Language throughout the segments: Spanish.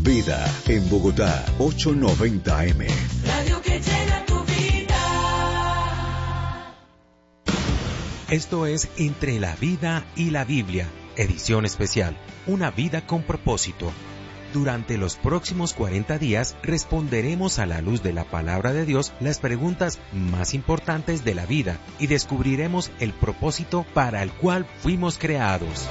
Vida en Bogotá, 890 AM. Radio que llena tu vida. Esto es Entre la Vida y la Biblia, edición especial, una vida con propósito. Durante los próximos 40 días responderemos a la luz de la palabra de Dios las preguntas más importantes de la vida y descubriremos el propósito para el cual fuimos creados.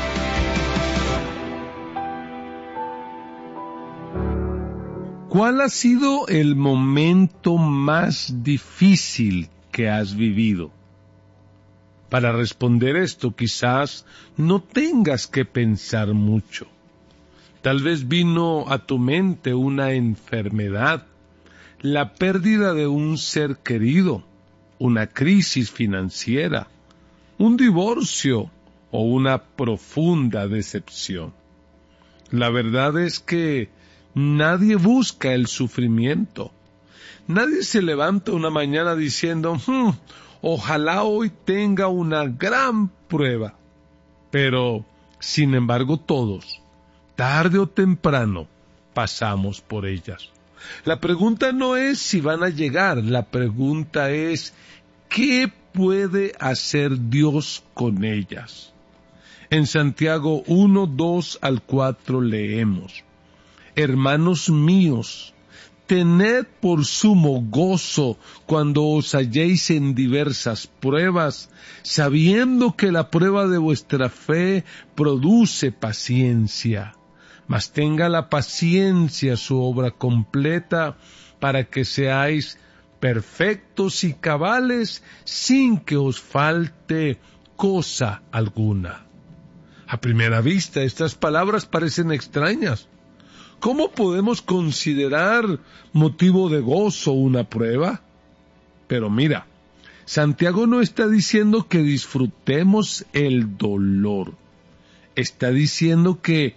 ¿Cuál ha sido el momento más difícil que has vivido? Para responder esto, quizás no tengas que pensar mucho. Tal vez vino a tu mente una enfermedad, la pérdida de un ser querido, una crisis financiera, un divorcio o una profunda decepción. La verdad es que nadie busca el sufrimiento. Nadie se levanta una mañana diciendo, ojalá hoy tenga una gran prueba. Pero, sin embargo, todos, tarde o temprano, pasamos por ellas. La pregunta no es si van a llegar, la pregunta es, ¿qué puede hacer Dios con ellas? En Santiago 1, 2 al 4 leemos, hermanos míos, tened por sumo gozo cuando os halléis en diversas pruebas, sabiendo que la prueba de vuestra fe produce paciencia. Mas tenga la paciencia su obra completa, para que seáis perfectos y cabales, sin que os falte cosa alguna. A primera vista, estas palabras parecen extrañas. ¿Cómo podemos considerar motivo de gozo una prueba? Pero mira, Santiago no está diciendo que disfrutemos el dolor. Está diciendo que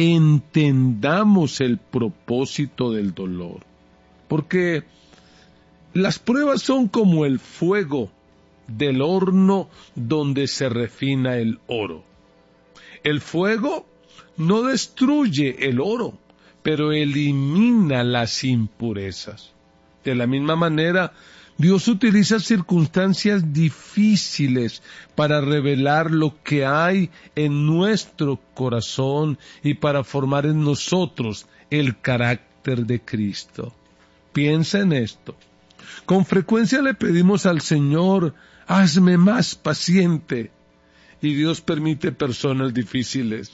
entendamos el propósito del dolor. Porque las pruebas son como el fuego del horno donde se refina el oro. El fuego no destruye el oro, pero elimina las impurezas. De la misma manera, Dios utiliza circunstancias difíciles para revelar lo que hay en nuestro corazón y para formar en nosotros el carácter de Cristo. Piensa en esto. Con frecuencia le pedimos al Señor, hazme más paciente, y Dios permite personas difíciles.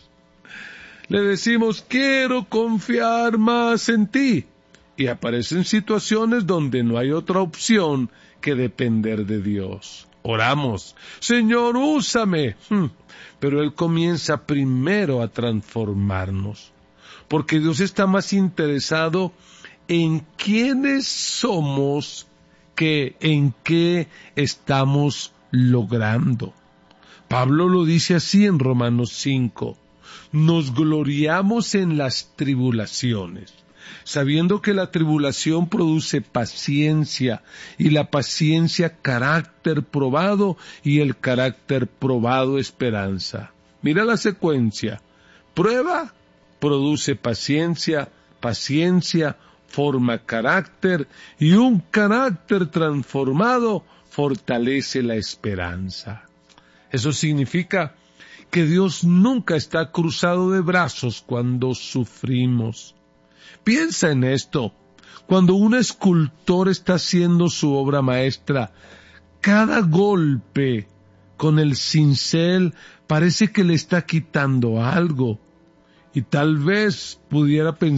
Le decimos, quiero confiar más en ti, y aparecen situaciones donde no hay otra opción que depender de Dios. Oramos, Señor, úsame, pero Él comienza primero a transformarnos, porque Dios está más interesado en quiénes somos que en qué estamos logrando. Pablo lo dice así en Romanos 5, nos gloriamos en las tribulaciones, sabiendo que la tribulación produce paciencia, y la paciencia carácter probado, y el carácter probado esperanza. Mira la secuencia. Prueba produce paciencia, paciencia forma carácter, y un carácter transformado fortalece la esperanza. Eso significa que Dios nunca está cruzado de brazos cuando sufrimos. Piensa en esto. Cuando un escultor está haciendo su obra maestra, cada golpe con el cincel parece que le está quitando algo, y tal vez pudiera pensar